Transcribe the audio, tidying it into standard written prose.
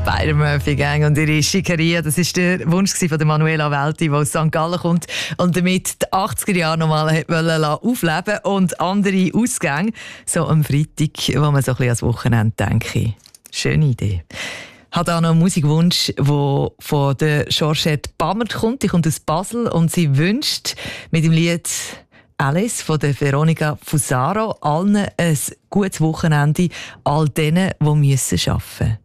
Spider-Murphy-Gang und ihre Schickeria, das war der Wunsch von der Manuela Welti, die aus St. Gallen kommt und damit die 80er Jahre nochmal aufleben und andere Ausgänge, so am Freitag, wo man so ein bisschen ans Wochenende denke. Schöne Idee. Ich habe auch noch einen Musikwunsch, der von der Georgette Bammert kommt. Die kommt aus Basel und sie wünscht mit dem Lied Alice von der Veronica Fusaro allen ein gutes Wochenende, all denen, die arbeiten müssen.